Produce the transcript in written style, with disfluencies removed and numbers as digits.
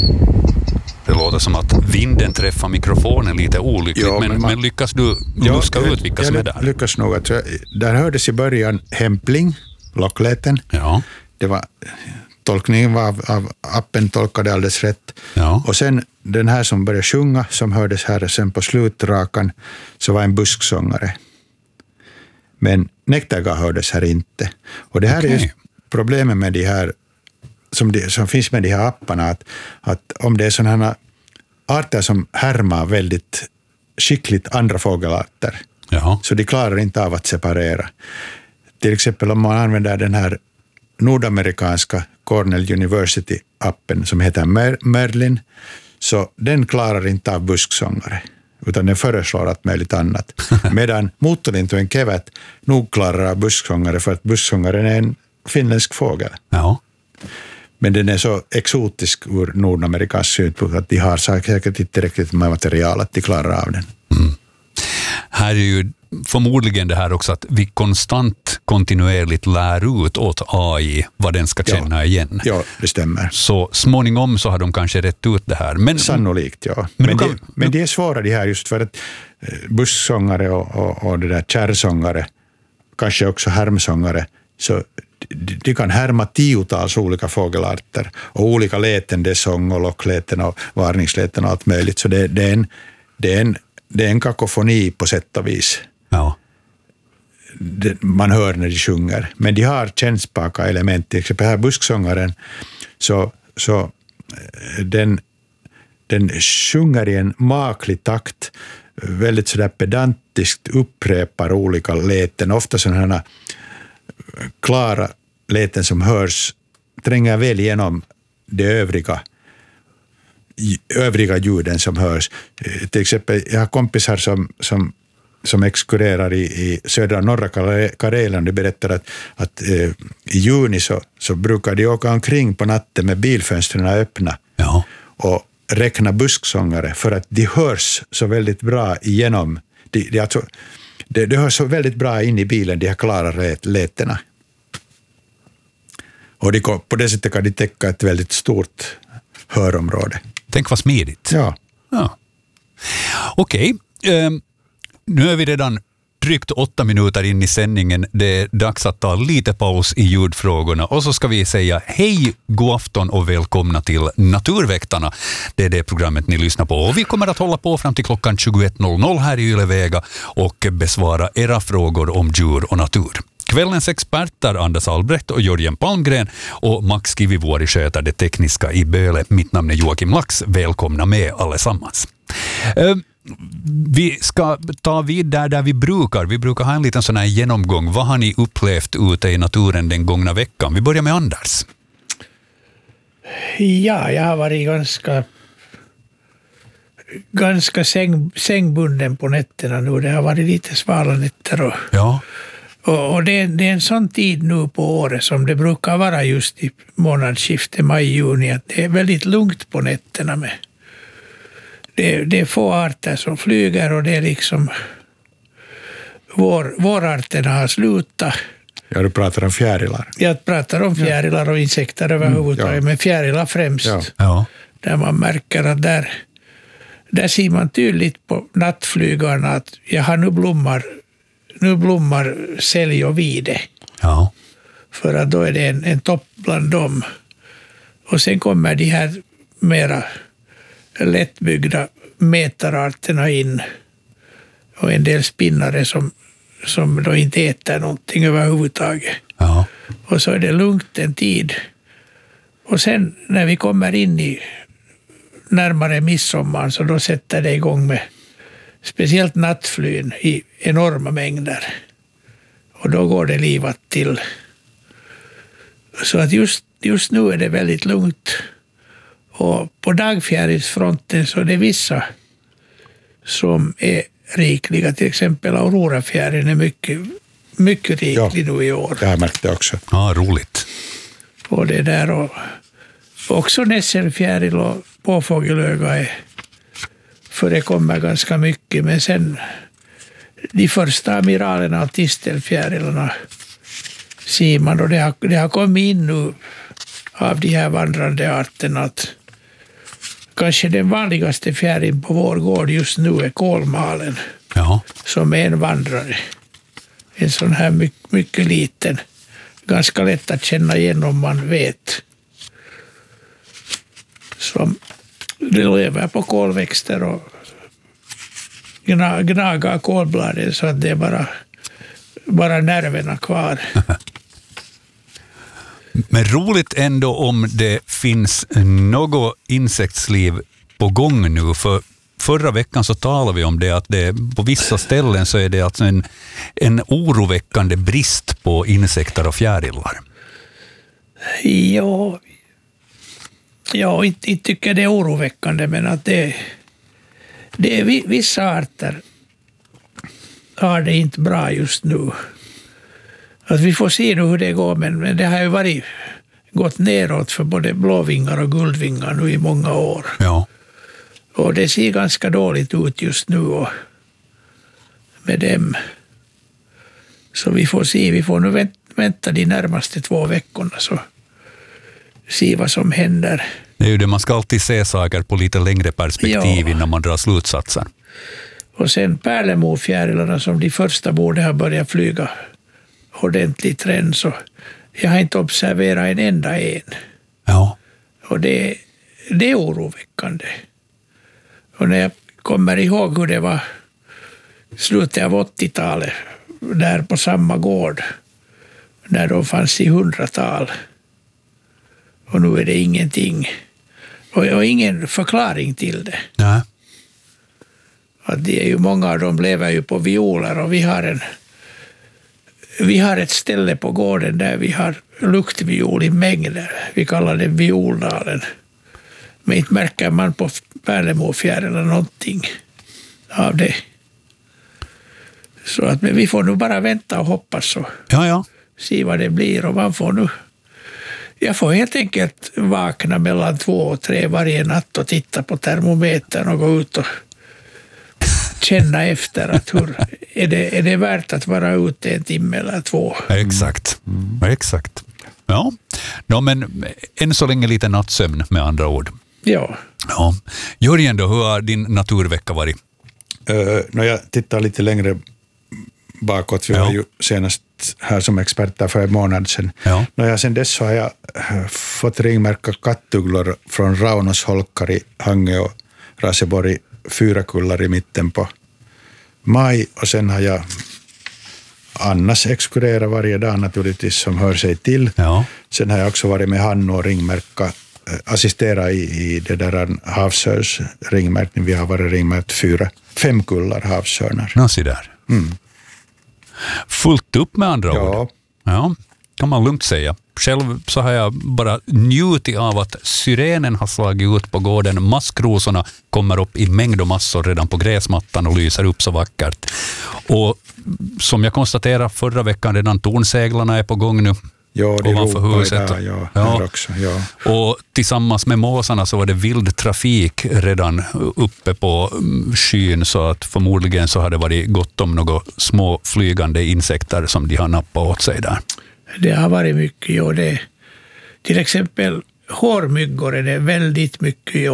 Det låter som att vinden träffar mikrofonen lite olyckligt, jo, men lyckas du luska ut vilka som är där? Jag lyckas nog. Att där hördes i början hämpling, lockläten. Ja. Det var tolkningen av appen tolkade alldeles rätt. Ja. Och sen den här som började sjunga, som hördes här sen på slutrakan, så var en busksångare. Men Nektarga hördes här inte. Och det här är just problemet med de här som finns med de här apparna, att om det är sådana arter som härmar väldigt skickligt andra fågelarter, så de klarar inte av att separera. Till exempel om man använder den här nordamerikanska Cornell University-appen som heter Merlin, så den klarar inte av busksångare, utan den föreslår allt möjligt annat. Medan motorlintujen kevat nog klarar av busksångare, för att busksångaren är en finländsk fågel. Ja. Men den är så exotisk ur nordamerikansk synpunkt att de har säkert inte tillräckligt med material att de klarar av den. Mm. Här är ju förmodligen det här också att vi kontinuerligt lär ut åt AI vad den ska känna igen. Ja, det stämmer. Så småningom så har de kanske rätt ut det här. Men, sannolikt, ja. Men det är svåra det här just för att bussångare och det där kärrsångare, kanske också härmsångare, så de kan härma tiotals olika fågelarter och olika läten, det är sång och lockläten och varningsläten och allt möjligt. Så det är en kakofoni på sätt och vis. Ja. Man hör när de sjunger. Men de har kännspaka element. Till exempel här busksångaren, så den sjunger i en maklig takt, väldigt sådär pedantiskt upprepar olika läten. Ofta sådana klara läten som hörs tränger väl igenom de övriga ljuden som hörs. Till exempel, jag har kompisar som exkurrerar i södra och norra Kareland. De berättar att i juni så brukar de åka omkring på natten med bilfönstren öppna och räkna busksångare, för att de hörs så väldigt bra igenom. Det hörs så väldigt bra in i bilen, de här klara lätena. Och på det sättet kan de täcka ett väldigt stort hörområde. Tänk vad smidigt. Ja. Okej. Nu är vi redan drygt 8 minuter in i sändningen. Det är dags att ta lite paus i ljudfrågorna. Och så ska vi säga hej, god afton och välkomna till Naturväktarna. Det är det programmet ni lyssnar på. Och vi kommer att hålla på fram till klockan 21.00 här i Ylevega och besvara era frågor om djur och natur. Kvällens experter Anders Albrecht och Jörgen Palmgren och Max Kivivuori sköter det tekniska i Böle. Mitt namn är Joakim Lax. Välkomna med allesammans. Vi ska ta vid där vi brukar. Vi brukar ha en liten sån här genomgång. Vad har ni upplevt ute i naturen den gångna veckan? Vi börjar med Anders. Ja, jag har varit ganska sängbunden på nätterna nu. Det har varit lite svala nätter. Och det är en sån tid nu på året som det brukar vara just i månadsskiftet maj-juni, att det är väldigt lugnt på nätterna med. Det är få arter som flyger och det är liksom vårarterna har slutat. Ja, du pratar om fjärilar. Jag pratar om fjärilar och insekter överhuvudtaget, men fjärilar främst. Ja. Där man märker att där ser man tydligt på nattflygarna att nu blommar sälj och vide. Ja. För att då är det en topp bland dem. Och sen kommer de här mera lättbyggda metararterna in. Och en del spinnare som då inte äter någonting överhuvudtaget. Ja. Och så är det lugnt en tid. Och sen när vi kommer in i närmare midsommar, så då sätter det igång med speciellt nattflyn i enorma mängder. Och då går det livat till. Så att just nu är det väldigt lugnt. Och på dagfjärilsfronten så är det vissa som är rikliga. Till exempel aurorafjärilen är mycket riklig nu i år. Det har jag märkt det också. Ja, roligt. Och det där och också nässelfjäril och påfågelöga förekommer ganska mycket. Men sen de första amiralerna av tistelfjärilarna ser man, och det har kommit in nu av de här vandrande arterna kanske den vanligaste fjärilen på vår gård just nu är kolmalen. Ja. Som är en vandrare. En sån här mycket liten. Ganska lätt att känna igen om man vet. Som lever på kolväxter och gnagar kolbladen så att det är bara nerverna kvar. Men roligt ändå om det finns något insektsliv på gång nu. För förra veckan så talade vi om det att det, på vissa ställen så är det alltså en oroväckande brist på insekter och fjärilar. Ja, inte tycker det är oroväckande, men att det är vissa arter har det inte bra just nu. Att vi får se nu hur det går, men det har ju gått neråt för både blåvingar och guldvingar nu i många år. Ja. Och det ser ganska dåligt ut just nu och med dem. Så vi får se, vi får nu vänta de närmaste 2 veckorna så se vad som händer. Det är ju det, man ska alltid se saker på lite längre perspektiv innan man drar slutsatser. Och sen pärlemorfjärilarna som de första borde ha börjat flyga ordentligt redan, så jag har inte observerat en enda en. Ja. Och det är oroväckande. Och när jag kommer ihåg hur det var slutet av 80-talet där på samma gård när de fanns i 100-tal. Och nu är det ingenting. Och ingen förklaring till det. Nej. Att det är ju, många av dem lever ju på violer och vi har ett ställe på gården där vi har luktviol i mängder. Vi kallar det Violdalen. Men inte märker man på pärlemorfjärilar någonting av det. Så att, men vi får nu bara vänta och hoppas och se vad det blir. Och man får nu... Jag får helt enkelt vakna mellan 2 och 3 varje natt och titta på termometern och gå ut och känna efter att är det värt att vara ute 1 timme eller 2. Exakt. Exakt. Ja. Men än så länge lite nattsömn med andra ord. Ja. Jörgen då, hur har din naturvecka varit? När jag tittar lite längre bakåt, vi var ju senast här som experter för en månad sedan. Ja. Sen dess så har jag fått ringmärka kattugglor från Raunos holkar i Hangö och Raseborg, 4 kullar i mitten på maj, och sen har jag annars exkurrerat varje dag naturligtvis som hör sig till. Ja. Sen har jag också varit med Hannu och ringmärka, assistera i det där havsörs ringmärkning. Vi har varit ringmärkt 5 kullar havsörnar. Nå, se där. Fullt upp med andra ord. Ja, kan man lugnt säga. Själv så har jag bara njutit av att syrenen har slagit ut på gården. Maskrosorna kommer upp i mängd och massor redan på gräsmattan och lyser upp så vackert. Och som jag konstaterade förra veckan, redan tornseglarna är på gång nu. Ja, det ovanför huset. Idag, också, Och tillsammans med måsarna så var det vild trafik redan uppe på skyn, så att förmodligen så har det varit gott om några små flygande insekter som de har nappat åt sig där. Det har varit mycket, till exempel hårmyggor är det väldigt mycket